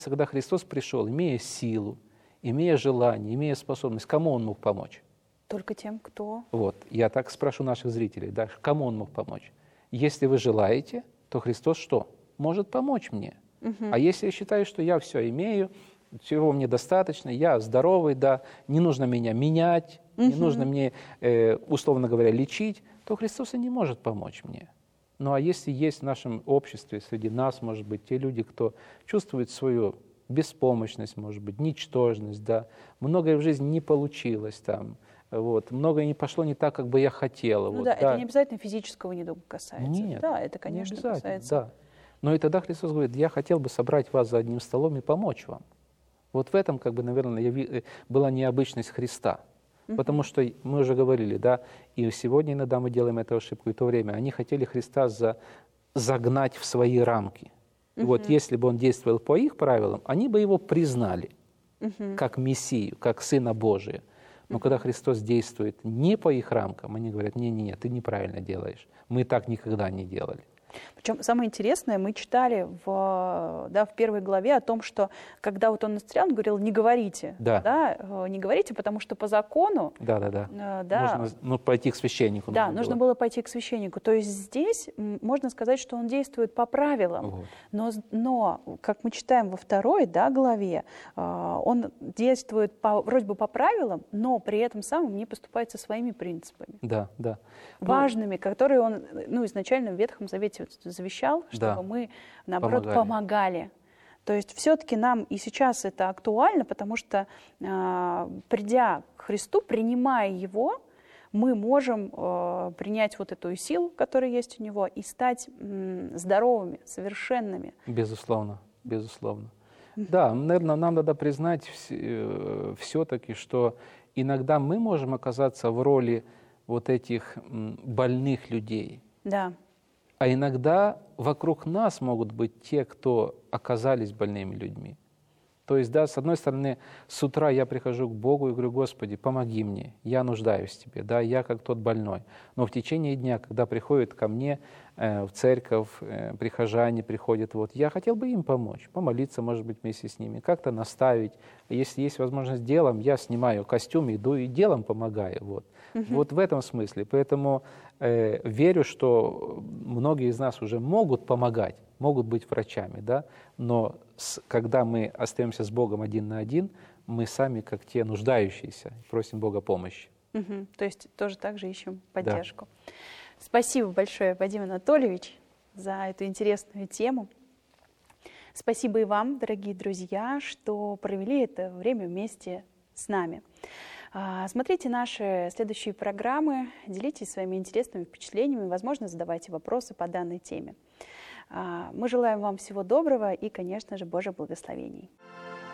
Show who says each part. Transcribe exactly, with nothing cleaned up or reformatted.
Speaker 1: Когда Христос пришел, имея силу, имея желание, имея способность, кому Он мог помочь?
Speaker 2: Только тем, кто...
Speaker 1: Вот, я так спрошу наших зрителей, да, кому Он мог помочь? Если вы желаете, то Христос что? Может помочь мне.
Speaker 2: Угу.
Speaker 1: А если я считаю, что я все имею, всего мне достаточно, я здоровый, да, не нужно меня менять, угу. не нужно мне, э, условно говоря, лечить, то Христос и не может помочь мне. Ну а если есть в нашем обществе, среди нас, может быть, те люди, кто чувствует свою беспомощность, может быть, ничтожность, да, многое в жизни не получилось там, вот, многое не пошло не так, как бы я хотела.
Speaker 2: Ну
Speaker 1: вот,
Speaker 2: да,
Speaker 1: да,
Speaker 2: это не обязательно физического недуга касается.
Speaker 1: Нет,
Speaker 2: да, это, конечно,
Speaker 1: не обязательно,
Speaker 2: касается.
Speaker 1: Да. Но и тогда Христос говорит, я хотел бы собрать вас за одним столом и помочь вам. Вот в этом, как бы, наверное, яви... была необычность Христа. Потому что мы уже говорили, да, и сегодня иногда мы делаем эту ошибку, и в то время они хотели Христа за, загнать в свои рамки. И вот если бы он действовал по их правилам, они бы его признали как Мессию, как Сына Божия. Но когда Христос действует не по их рамкам, они говорят, не-не-не, ты неправильно делаешь. Мы так никогда не делали.
Speaker 2: Причем самое интересное, мы читали в, да, в первой главе о том, что когда вот он настрелял, он говорил, не говорите.
Speaker 1: Да.
Speaker 2: Да, не говорите, потому что по закону...
Speaker 1: Да, да, да.
Speaker 2: Э, да
Speaker 1: нужно ну, пойти к священнику.
Speaker 2: Да,
Speaker 1: нужно,
Speaker 2: нужно
Speaker 1: было.
Speaker 2: было пойти к священнику. То есть здесь можно сказать, что он действует по правилам.
Speaker 1: Вот.
Speaker 2: Но, но, как мы читаем во второй, да, главе, он действует по, вроде бы по правилам, но при этом самым не поступает со своими принципами.
Speaker 1: Да, да.
Speaker 2: Важными, которые он ну, изначально в Ветхом Завете завещал, чтобы
Speaker 1: Да.
Speaker 2: мы, наоборот, помогали. помогали. То есть все-таки нам и сейчас это актуально, потому что, э, придя к Христу, принимая Его, мы можем э, принять вот эту силу, которая есть у Него, и стать м, здоровыми, совершенными.
Speaker 1: Безусловно, безусловно. Да, наверное, нам надо признать все-таки, что иногда мы можем оказаться в роли вот этих больных людей.
Speaker 2: Да.
Speaker 1: А иногда вокруг нас могут быть те, кто оказались больными людьми. То есть, да, с одной стороны, с утра я прихожу к Богу и говорю, Господи, помоги мне, я нуждаюсь в Тебе, да, я как тот больной. Но в течение дня, когда приходят ко мне э, в церковь, э, прихожане приходят, вот, я хотел бы им помочь, помолиться, может быть, вместе с ними, как-то наставить. Если есть возможность делом, я снимаю костюм, иду и делом помогаю. Вот, угу. вот в этом смысле. Поэтому э, верю, что многие из нас уже могут помогать, могут быть врачами, да, но с, когда мы остаемся с Богом один на один, мы сами как те нуждающиеся, просим Бога помощи.
Speaker 2: Угу. То есть тоже так же ищем поддержку. Да. Спасибо большое, Вадим Анатольевич, за эту интересную тему. Спасибо и вам, дорогие друзья, что провели это время вместе с нами. Смотрите наши следующие программы, делитесь своими интересными впечатлениями, возможно, задавайте вопросы по данной теме. Мы желаем вам всего доброго и, конечно же, Божьих благословений.